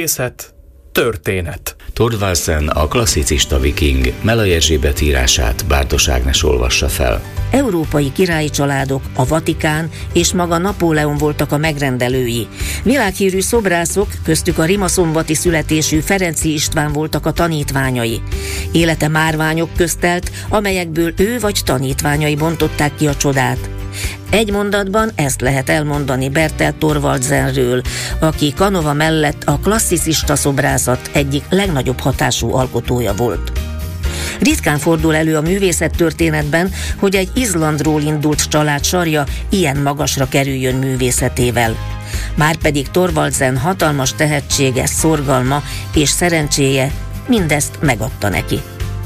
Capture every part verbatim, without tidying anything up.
művészet, történet. Thorvaldsen, a klasszicista viking, Mellai Erzsébet írását Bárdos Ágnes olvassa fel. Európai királyi családok, a Vatikán és maga Napóleon voltak a megrendelői. Világhírű szobrászok, köztük a rimaszombati születésű Ferenczy István voltak a tanítványai. Élete márványok közt telt, amelyekből ő vagy tanítványai bontották ki a csodát. Egy mondatban ezt lehet elmondani Bertel Thorvaldsenről, aki Canova mellett a klasszicista szobrászat egyik legnagyobb hatású alkotója volt. Ritkán fordul elő a művészettörténetben, hogy egy Izlandról indult család sarja ilyen magasra kerüljön művészetével. Márpedig Thorvaldsen hatalmas tehetsége, szorgalma és szerencséje mindezt megadta neki.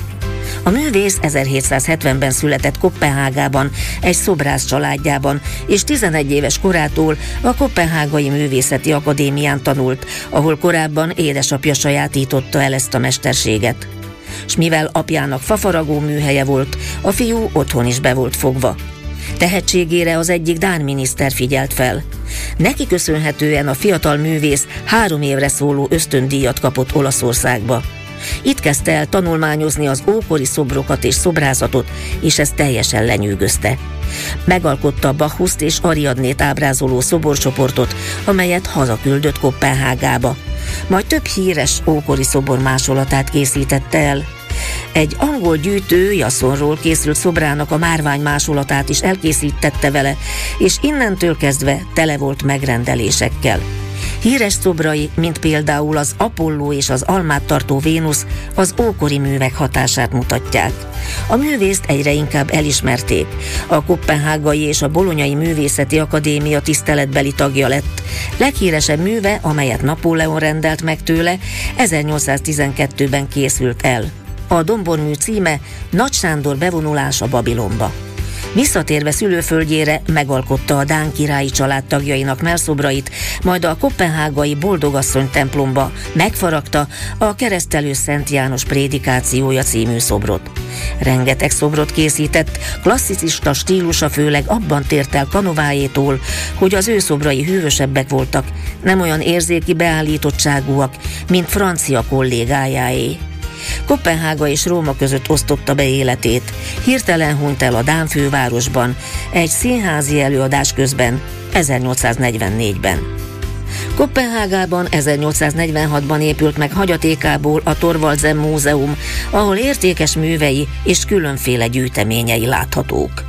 A művész ezerhétszázhetvenben született Koppenhágában, egy szobrász családjában, és tizenegy éves korától a Koppenhágai Művészeti Akadémián tanult, ahol korábban édesapja sajátította el ezt a mesterséget. S mivel apjának fafaragó műhelye volt, a fiú otthon is be volt fogva. Tehetségére az egyik dán miniszter figyelt fel. Neki köszönhetően a fiatal művész három évre szóló ösztöndíjat kapott Olaszországba. Itt kezdte el tanulmányozni az ókori szobrokat és szobrászatot, és ez teljesen lenyűgözte. Megalkotta Bacchuszt és Ariadnét ábrázoló szoborcsoportot, amelyet hazaküldött Koppenhágába. Majd több híres ókori szobor másolatát készítette el. Egy angol gyűjtő Jassonról készült szobrának a márvány másolatát is elkészítette vele, és innentől kezdve tele volt megrendelésekkel. Híres szobrai, mint például az Apolló és az almát tartó Vénusz, az ókori művek hatását mutatják. A művészt egyre inkább elismerték. A Koppenhágai és a Bolonyai Művészeti Akadémia tiszteletbeli tagja lett. Leghíresebb műve, amelyet Napóleon rendelt meg tőle, ezernyolcszáztizenkettőben készült el. A dombormű címe Nagy Sándor bevonulása Babilonba. Visszatérve szülőföldjére megalkotta a dán királyi család tagjainak mellszobrait, majd a koppenhágai Boldogasszony templomba megfaragta a Keresztelő Szent János prédikációja című szobrot. Rengeteg szobrot készített, klasszicista stílusa főleg abban tért el Canováétól, hogy az ő szobrai hűvösebbek voltak, nem olyan érzéki beállítottságúak, mint francia kollégájáé. Koppenhága és Róma között osztotta be életét. Hirtelen hunyt el a dán fővárosban, egy színházi előadás közben, ezernyolcszáznegyvennégyben. Koppenhágában ezernyolcszáznegyvenhatban épült meg hagyatékából a Thorvaldsen Múzeum, ahol értékes művei és különféle gyűjteményei láthatók.